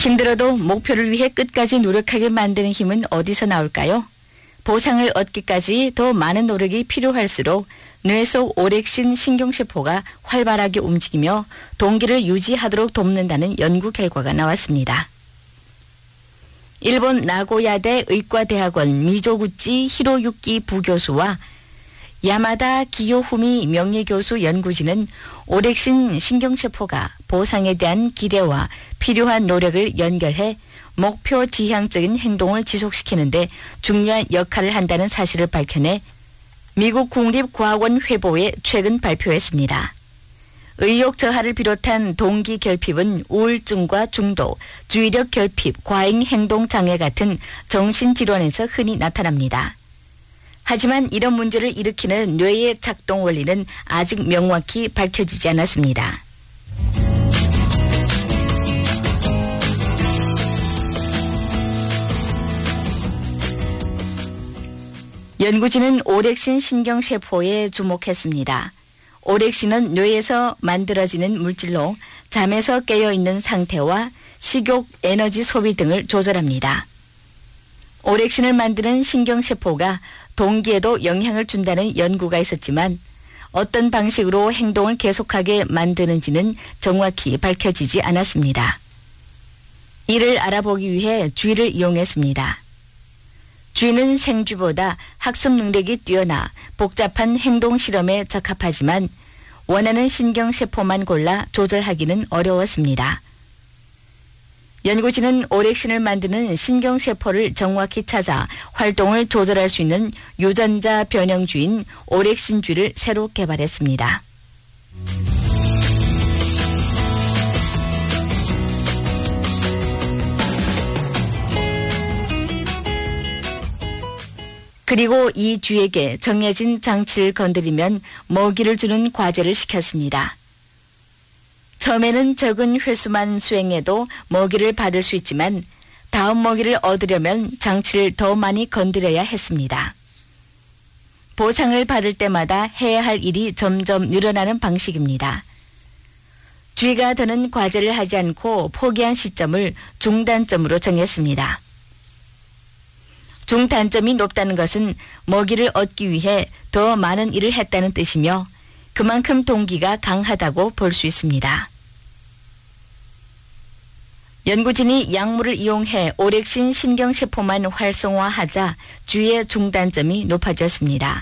힘들어도 목표를 위해 끝까지 노력하게 만드는 힘은 어디서 나올까요? 보상을 얻기까지 더 많은 노력이 필요할수록 뇌 속 오렉신 신경세포가 활발하게 움직이며 동기를 유지하도록 돕는다는 연구 결과가 나왔습니다. 일본 나고야대 의과대학원 미조구치 히로유키 부교수와 야마다 기요후미 명예교수 연구진은 오렉신 신경세포가 보상에 대한 기대와 필요한 노력을 연결해 목표 지향적인 행동을 지속시키는 데 중요한 역할을 한다는 사실을 밝혀내 미국 국립과학원 회보에 최근 발표했습니다. 의욕 저하를 비롯한 동기 결핍은 우울증과 중독, 주의력 결핍, 과잉 행동 장애 같은 정신질환에서 흔히 나타납니다. 하지만 이런 문제를 일으키는 뇌의 작동 원리는 아직 명확히 밝혀지지 않았습니다. 연구진은 오렉신 신경세포에 주목했습니다. 오렉신은 뇌에서 만들어지는 물질로 잠에서 깨어있는 상태와 식욕, 에너지 소비 등을 조절합니다. 오렉신을 만드는 신경세포가 동기에도 영향을 준다는 연구가 있었지만 어떤 방식으로 행동을 계속하게 만드는지는 정확히 밝혀지지 않았습니다. 이를 알아보기 위해 쥐를 이용했습니다. 쥐는 생쥐보다 학습 능력이 뛰어나 복잡한 행동 실험에 적합하지만 원하는 신경세포만 골라 조절하기는 어려웠습니다. 연구진은 오렉신을 만드는 신경세포를 정확히 찾아 활동을 조절할 수 있는 유전자 변형쥐인 오렉신쥐를 새로 개발했습니다. 그리고 이 쥐에게 정해진 장치를 건드리면 먹이를 주는 과제를 시켰습니다. 처음에는 적은 횟수만 수행해도 먹이를 받을 수 있지만 다음 먹이를 얻으려면 장치를 더 많이 건드려야 했습니다. 보상을 받을 때마다 해야 할 일이 점점 늘어나는 방식입니다. 쥐가 더는 과제를 하지 않고 포기한 시점을 중단점으로 정했습니다. 중단점이 높다는 것은 먹이를 얻기 위해 더 많은 일을 했다는 뜻이며 그만큼 동기가 강하다고 볼 수 있습니다. 연구진이 약물을 이용해 오렉신 신경세포만 활성화하자 쥐의 중단점이 높아졌습니다.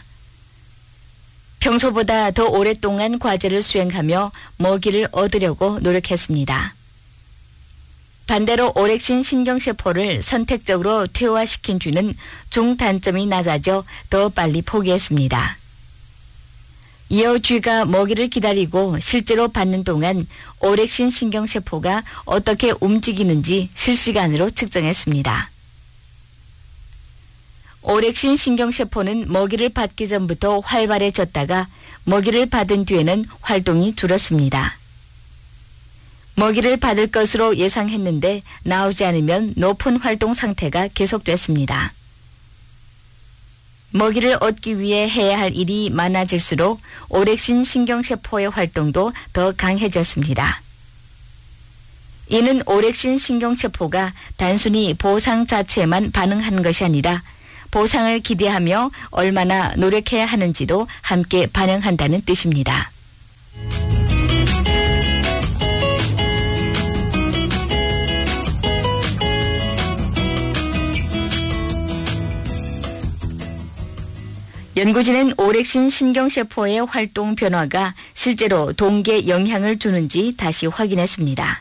평소보다 더 오랫동안 과제를 수행하며 먹이를 얻으려고 노력했습니다. 반대로 오렉신 신경세포를 선택적으로 퇴화시킨 쥐는 중단점이 낮아져 더 빨리 포기했습니다. 이어 쥐가 먹이를 기다리고 실제로 받는 동안 오렉신 신경세포가 어떻게 움직이는지 실시간으로 측정했습니다. 오렉신 신경세포는 먹이를 받기 전부터 활발해졌다가 먹이를 받은 뒤에는 활동이 줄었습니다. 먹이를 받을 것으로 예상했는데 나오지 않으면 높은 활동 상태가 계속됐습니다. 먹이를 얻기 위해 해야 할 일이 많아질수록 오렉신 신경세포의 활동도 더 강해졌습니다. 이는 오렉신 신경세포가 단순히 보상 자체에만 반응하는 것이 아니라 보상을 기대하며 얼마나 노력해야 하는지도 함께 반영한다는 뜻입니다. 연구진은 오렉신 신경세포의 활동 변화가 실제로 동기에 영향을 주는지 다시 확인했습니다.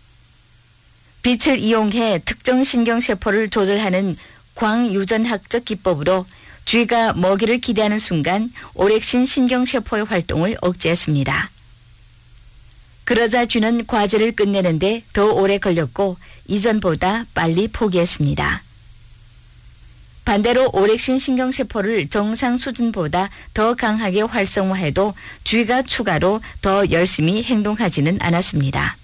빛을 이용해 특정 신경세포를 조절하는 광유전학적 기법으로 쥐가 먹이를 기대하는 순간 오렉신 신경세포의 활동을 억제했습니다. 그러자 쥐는 과제를 끝내는데 더 오래 걸렸고 이전보다 빨리 포기했습니다. 반대로 오렉신 신경세포를 정상 수준보다 더 강하게 활성화해도 쥐가 추가로 더 열심히 행동하지는 않았습니다.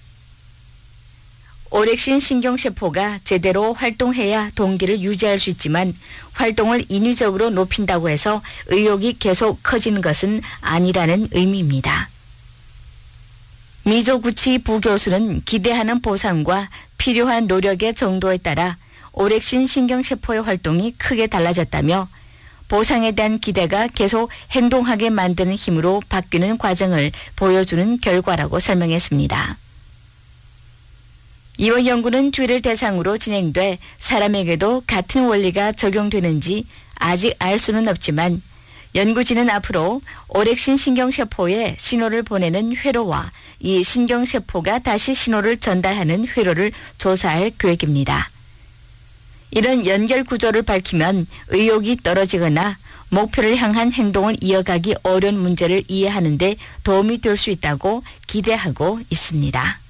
오렉신 신경세포가 제대로 활동해야 동기를 유지할 수 있지만 활동을 인위적으로 높인다고 해서 의욕이 계속 커지는 것은 아니라는 의미입니다. 미조구치 부교수는 기대하는 보상과 필요한 노력의 정도에 따라 오렉신 신경세포의 활동이 크게 달라졌다며 보상에 대한 기대가 계속 행동하게 만드는 힘으로 바뀌는 과정을 보여주는 결과라고 설명했습니다. 이번 연구는 쥐를 대상으로 진행돼 사람에게도 같은 원리가 적용되는지 아직 알 수는 없지만 연구진은 앞으로 오렉신 신경세포에 신호를 보내는 회로와 이 신경세포가 다시 신호를 전달하는 회로를 조사할 계획입니다. 이런 연결 구조를 밝히면 의욕이 떨어지거나 목표를 향한 행동을 이어가기 어려운 문제를 이해하는 데 도움이 될 수 있다고 기대하고 있습니다.